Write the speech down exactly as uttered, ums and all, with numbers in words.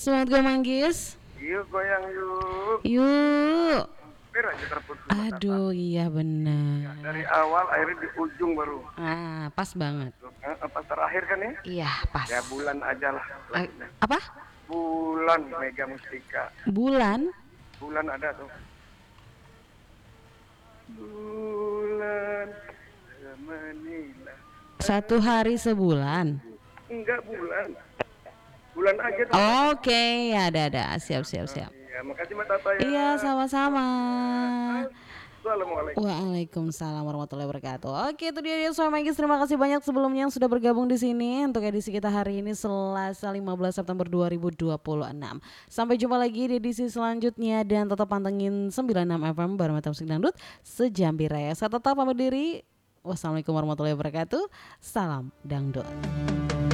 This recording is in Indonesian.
Semangat gue manggis. Yuk goyang yuk. Yuk. Hampir aja terputus. Aduh, iya benar. Dari awal akhirnya di ujung baru. Ah, pas banget. Eh, Apa terakhir kan ya? Iya, pas. Ya bulan aja lah. A- apa? Bulan Mega Mustika. Bulan? Bulan ada tuh. Bulan semenilah. Satu hari sebulan. Enggak bulan. Bulan aja tuh. Oke, ya ada ada. Siap siap siap. Iya, makasih Mbak Tata ya. Iya, sama-sama. Assalamualaikum. Waalaikumsalam warahmatullahi wabarakatuh. Oke, itu dia dia Suami Magis. Terima kasih banyak sebelumnya yang sudah bergabung di sini untuk edisi kita hari ini Selasa lima belas September dua ribu dua puluh enam. Sampai jumpa lagi di edisi selanjutnya dan tetap pantengin sembilan puluh enam F M Barometer Musik Dangdut Sejambi Raya. Saya tetap pamit diri. Wassalamualaikum warahmatullahi wabarakatuh. Salam dangdut.